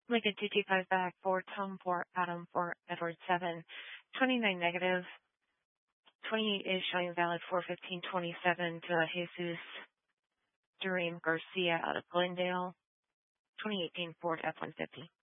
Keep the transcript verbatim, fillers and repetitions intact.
Lincoln two two five back for Tom for Adam for Edward seven. twenty-nine negative. twenty-eight is showing valid for fifteen twenty-seven to Jesus Durim Garcia out of Glendale. twenty eighteen Ford F one fifty.